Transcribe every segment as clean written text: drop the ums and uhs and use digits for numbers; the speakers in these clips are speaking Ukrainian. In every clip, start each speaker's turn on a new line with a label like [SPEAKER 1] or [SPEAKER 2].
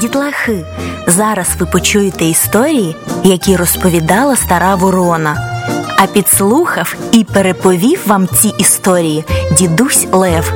[SPEAKER 1] Дітлахи, зараз ви почуєте історії, які розповідала стара ворона. А підслухав і переповів вам ці історії дідусь Лев.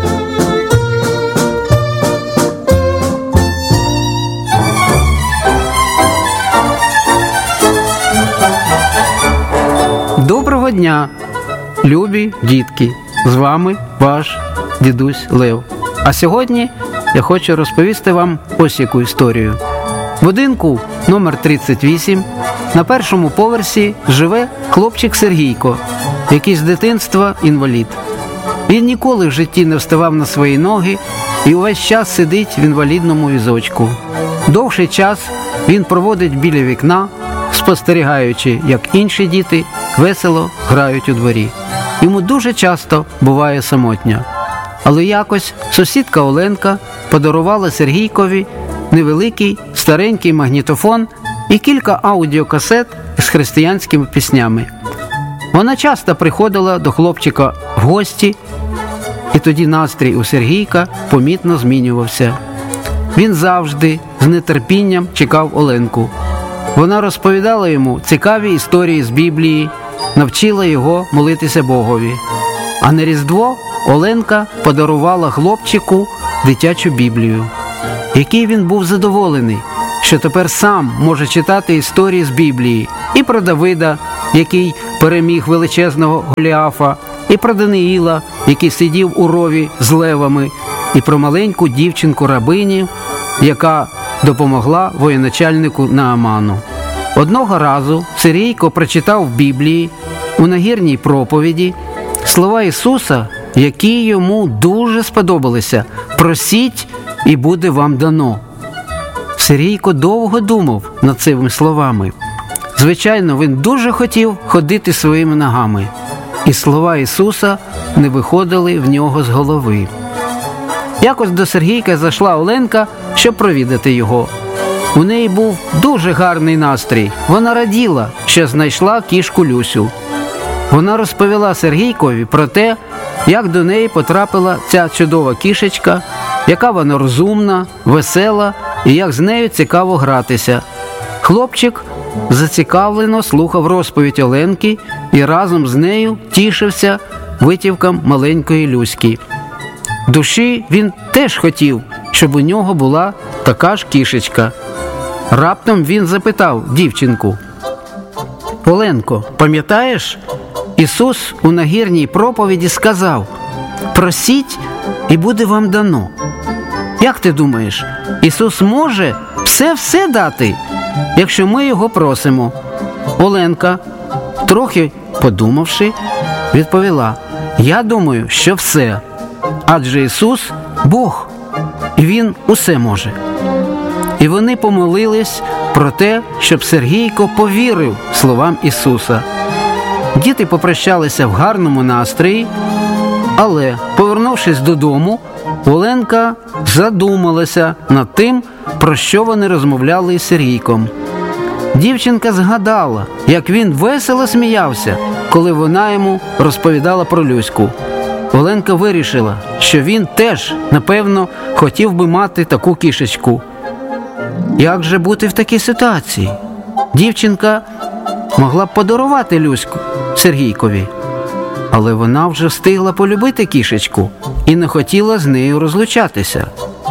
[SPEAKER 2] Доброго дня, любі дітки! З вами ваш дідусь Лев. А сьогодні я хочу розповісти вам ось яку історію. В будинку номер 38 на першому поверсі живе хлопчик Сергійко, який з дитинства інвалід. Він ніколи в житті не вставав на свої ноги і увесь час сидить в інвалідному візочку. Довший час він проводить біля вікна, спостерігаючи, як інші діти весело грають у дворі. Йому дуже часто буває самотньо. Але якось сусідка Оленка подарувала Сергійкові невеликий старенький магнітофон і кілька аудіокасет з християнськими піснями. Вона часто приходила до хлопчика в гості, і тоді настрій у Сергійка помітно змінювався. Він завжди з нетерпінням чекав Оленку. Вона розповідала йому цікаві історії з Біблії, навчила його молитися Богові. А на Різдво Оленка подарувала хлопчику дитячу Біблію. Який він був задоволений, що тепер сам може читати історії з Біблії. І про Давида, який переміг величезного Голіафа, і про Даниїла, який сидів у рові з левами, і про маленьку дівчинку-рабиню, яка допомогла воєначальнику Нааману. Одного разу Сергійко прочитав в Біблії у нагірній проповіді слова Ісуса, які йому дуже сподобалися: «Просіть, і буде вам дано». Сергійко довго думав над цими словами. Звичайно, він дуже хотів ходити своїми ногами, і слова Ісуса не виходили в нього з голови. Якось до Сергійка зайшла Оленка, щоб провідати його. У неї був дуже гарний настрій. Вона раділа, що знайшла кішку Люсю. Вона розповіла Сергійкові про те, як до неї потрапила ця чудова кішечка, яка вона розумна, весела і як з нею цікаво гратися. Хлопчик зацікавлено слухав розповідь Оленки і разом з нею тішився витівкам маленької Люськи. В душі він теж хотів, щоб у нього була така ж кішечка. Раптом він запитав дівчинку: «Оленко, пам'ятаєш, Ісус у нагірній проповіді сказав: "Просіть, і буде вам дано"? Як ти думаєш, Ісус може все дати, якщо ми Його просимо?» Оленка, трохи подумавши, відповіла: «Я думаю, що все. Адже Ісус – Бог, і Він усе може». І вони помолились про те, щоб Сергійко повірив словам Ісуса. Діти попрощалися в гарному настрої, але, повернувшись додому, Оленка задумалася над тим, про що вони розмовляли із Сергійком. Дівчинка згадала, як він весело сміявся, коли вона йому розповідала про Люську. Оленка вирішила, що він теж, напевно, хотів би мати таку кішечку. Як же бути в такій ситуації? Дівчинка могла б подарувати Люську Сергійкові, але вона вже встигла полюбити кішечку і не хотіла з нею розлучатися.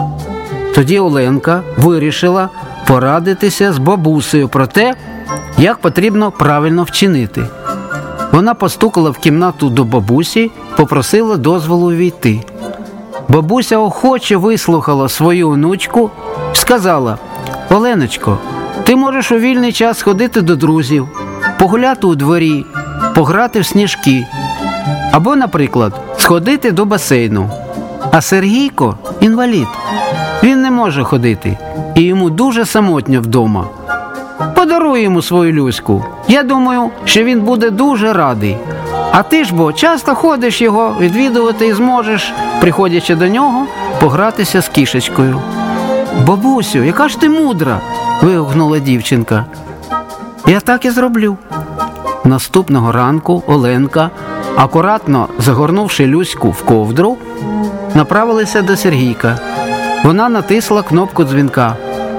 [SPEAKER 2] Тоді Оленка вирішила порадитися з бабусею про те, як потрібно правильно вчинити. Вона постукала в кімнату до бабусі, попросила дозволу увійти. Бабуся охоче вислухала свою онучку і сказала: «Оленочко, ти можеш у вільний час ходити до друзів, погуляти у дворі, пограти в сніжки. Або, наприклад, сходити до басейну. А Сергійко – інвалід. Він не може ходити, і йому дуже самотньо вдома. Подаруй йому свою Люську. Я думаю, що він буде дуже радий. А ти ж бо часто ходиш його відвідувати і зможеш, приходячи до нього, погратися з кішечкою». «Бабусю, яка ж ти мудра!» – вигукнула дівчинка. «Я так і зроблю». Наступного ранку Оленка, акуратно загорнувши Люську в ковдру, направилася до Сергійка. Вона натисла кнопку дзвінка.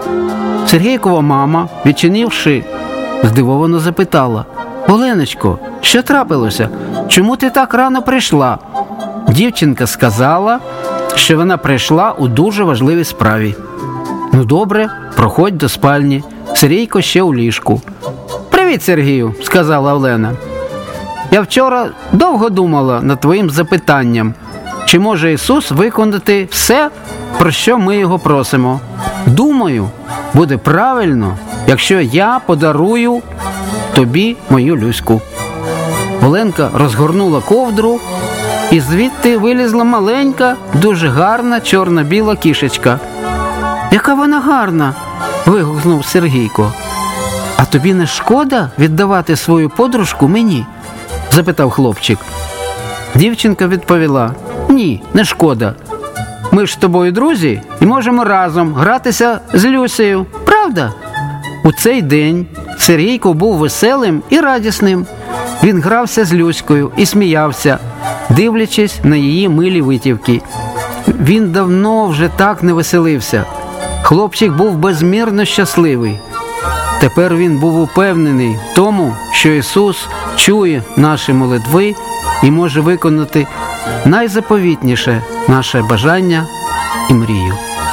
[SPEAKER 2] Сергійкова мама, відчинивши, здивовано запитала: «Оленочко, що трапилося? Чому ти так рано прийшла?» Дівчинка сказала, що вона прийшла у дуже важливій справі. «Ну добре, проходь до спальні. Сергійко ще у ліжку». «Привіт, Сергію», – сказала Олена. «Я вчора довго думала над твоїм запитанням, чи може Ісус виконати все, про що ми його просимо. Думаю, буде правильно, якщо я подарую тобі мою Люську». Оленка розгорнула ковдру, і звідти вилізла маленька, дуже гарна чорно-біла кішечка. «Яка вона гарна!» – вигукнув Сергійко. «А тобі не шкода віддавати свою подружку мені?» – запитав хлопчик. Дівчинка відповіла: «Ні, не шкода. Ми ж з тобою друзі і можемо разом гратися з Люсею, правда?» У цей день Сергійко був веселим і радісним. Він грався з Люською і сміявся, дивлячись на її милі витівки. Він давно вже так не веселився. Хлопчик був безмірно щасливий. Тепер він був упевнений в тому, що Ісус чує наші молитви і може виконати найзаповітніше наше бажання і мрію.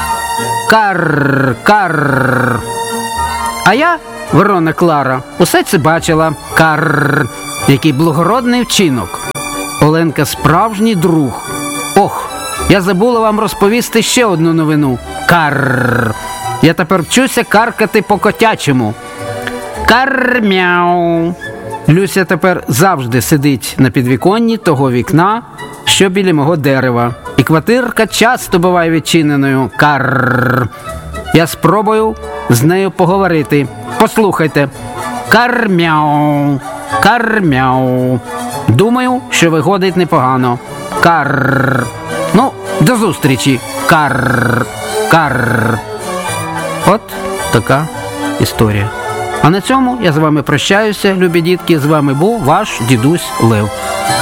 [SPEAKER 2] Карр, карр. А я, ворона Клара, усе це бачила. Карр. Який благородний вчинок. Оленка справжній друг. Ох, я забула вам розповісти ще одну новину. Карр. Я тепер вчуся каркати по-котячому. Карр-мяу. Люся тепер завжди сидить на підвіконні того вікна, що біля мого дерева. І квартирка часто буває відчиненою. Карр. Я спробую з нею поговорити. Послухайте. Карр-мяу. Карр-мяу. Думаю, що виходить непогано. Карр. Ну, до зустрічі. Карр. Карр. От така історія. А на цьому я з вами прощаюся, любі дітки. З вами був ваш дідусь Лев.